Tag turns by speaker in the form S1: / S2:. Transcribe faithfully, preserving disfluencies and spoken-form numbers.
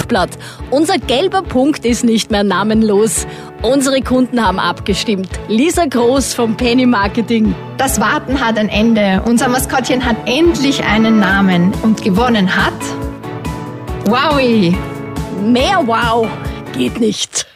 S1: Flugblatt. Unser gelber Punkt ist nicht mehr namenlos. Unsere Kunden haben abgestimmt. Lisa Groß vom Penny Marketing.
S2: Das Warten hat ein Ende. Unser Maskottchen hat endlich einen Namen. Und gewonnen hat... Wowie!
S1: Mehr Wow geht nicht.